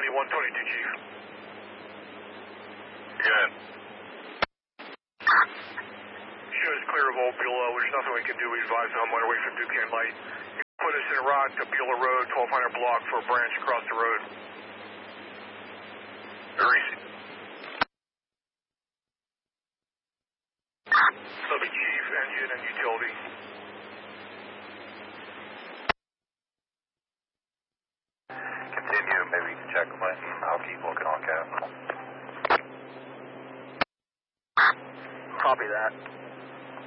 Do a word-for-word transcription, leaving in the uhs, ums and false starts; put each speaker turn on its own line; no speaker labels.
Charlie one twenty-two, Chief.
Good.
Shows clear of Old Beulah. There's nothing we can do. We advise them right away from Duquesne Light. You can put us in a rock to Beulah Road, twelve hundred block for a branch across the road.
Very easy.
Subby Chief, engine and utility.
Continue. Maybe you can check Clinton. I'll keep looking on Cap.
Copy that.